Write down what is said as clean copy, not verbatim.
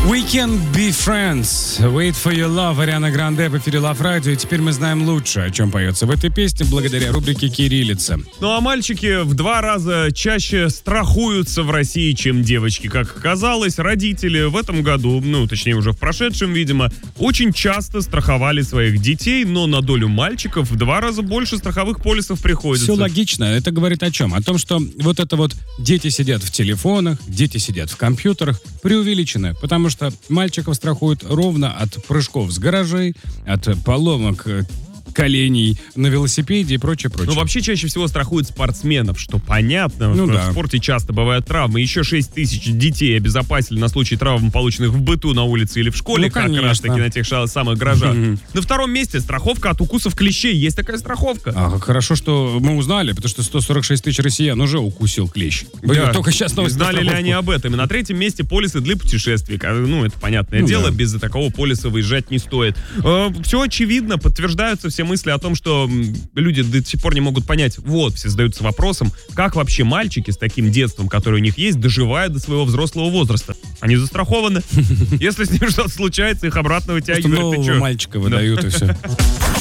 We can be friends. Wait for your love. Ариана Гранде в эфире Love Radio. И теперь мы знаем лучше, о чем поется в этой песне, благодаря рубрике «Кириллица». Ну а мальчики в 2 раза чаще страхуются в России, чем девочки. Как оказалось, родители в этом году, ну точнее уже в прошедшем, видимо, очень часто страховали своих детей, но на долю мальчиков в 2 раза больше страховых полисов приходится. Все логично. Это говорит о чем? О том, что вот это вот дети сидят в телефонах, дети сидят в компьютерах, преувеличено, потому что мальчиков страхуют ровно от прыжков с гаражей, от поломок коленей на велосипеде и прочее. Ну, вообще, чаще всего страхуют спортсменов, что понятно. В спорте часто бывают травмы. Еще 6 тысяч детей обезопасили на случай травм, полученных в быту, на улице или в школе, как раз-таки на тех самых гаражах. На втором месте страховка от укусов клещей. Есть такая страховка. Хорошо, что мы узнали, потому что 146 тысяч россиян уже укусил клещ. Да. Только сейчас новость. Знали ли они об этом? И на третьем месте полисы для путешествий. Ну, это понятное дело, без такого полиса выезжать не стоит. Все очевидно, подтверждаются все мысли о том, что люди до сих пор не могут понять. Вот, все задаются вопросом, как вообще мальчики с таким детством, которое у них есть, доживают до своего взрослого возраста. Они застрахованы. Если с ним что-то случается, их обратно вытягивают. Просто нового мальчика выдают, и все.